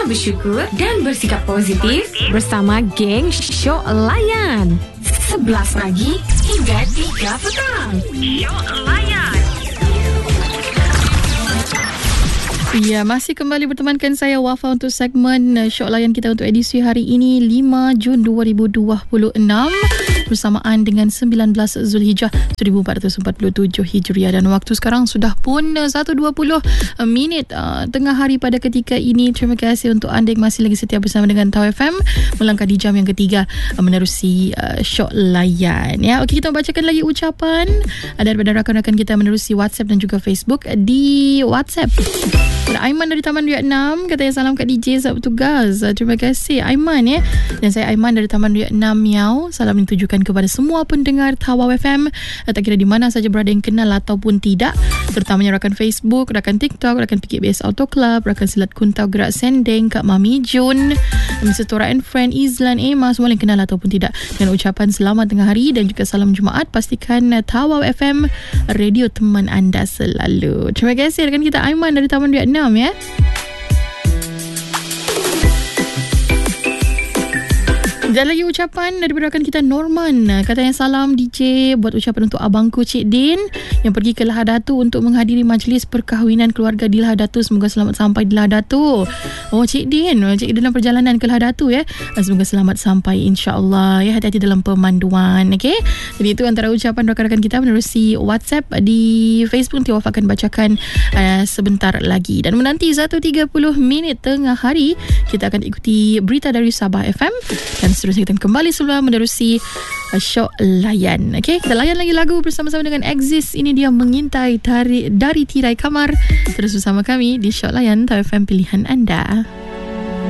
bersyukur dan bersikap positif bersama geng Syok Layan. 11 pagi hingga 3 petang. Syok Layan. Ya, masih kembali bertemankan saya Wafa untuk segmen Syok Layan kita untuk edisi hari ini 5 Jun 2026 bersamaan dengan 19 Zulhijjah 1447 Hijriah, dan waktu sekarang sudah pun 1.20 minit tengah hari pada ketika ini. Terima kasih untuk anda yang masih lagi setia bersama dengan Tau FM melangkah di jam yang ketiga menerusi Syok Layan. Ya, okey, kita membacakan lagi ucapan daripada rakan-rakan kita menerusi WhatsApp dan juga Facebook. Di WhatsApp Aiman dari Taman Riyad 6 katanya salam kat DJ sahabat tugas. Terima kasih Aiman ya. Dan saya Aiman dari Taman Riyad 6 Miau. Salam ditujukan kepada semua pendengar Tawau FM, tak kira di mana saja berada yang kenal ataupun tidak, terutamanya rakan Facebook, rakan TikTok, rakan PKBS Auto Club, rakan Silat Kuntau Gerak Sendeng, Kak Mami Jun, Mr. Tora and Friend, Izlan, Emma, semua yang kenal ataupun tidak. Dan ucapan selamat tengah hari dan juga salam Jumaat. Pastikan Tawau FM radio teman anda selalu. Terima kasih rakan kita Aiman dari Taman Riyad 6 ya. Dan lagi ucapan daripada rakan kita Norman, katanya salam DJ, buat ucapan untuk abangku Cik Din yang pergi ke Lahadatu untuk menghadiri majlis perkahwinan keluarga di Lahadatu. Semoga selamat sampai di Lahadatu. Oh, Cik Din dalam perjalanan ke Lahadatu ya. Semoga selamat sampai insya-Allah ya. Hati-hati dalam pemanduan. Okey. Jadi itu antara ucapan rakan-rakan kita menerusi WhatsApp. Di Facebook nanti Waf akan bacakan sebentar lagi. Dan menanti 1.30 minit tengah hari kita akan ikuti berita dari Sabah FM dan seterusnya kita kembali semula menerusi Syok Layan. Okey, kita layan lagi lagu bersama-sama dengan Exist. Ini dia Mengintai dari Tirai Kamar. Terus bersama kami di Syok Layan, Tau FM pilihan anda.